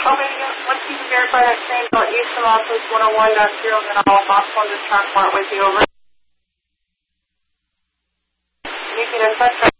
Okay, once you can verify that same about Eastern Office 101.0, then I'll hop on the track part with you over. You can assess that.